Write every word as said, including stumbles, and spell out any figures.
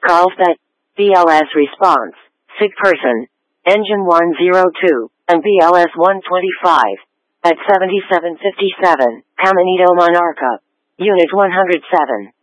Golf at B L S response, sick person, engine one oh two, and B L S one twenty-five, at seventy-seven fifty-seven, Caminito Monarca, Unit one oh seven.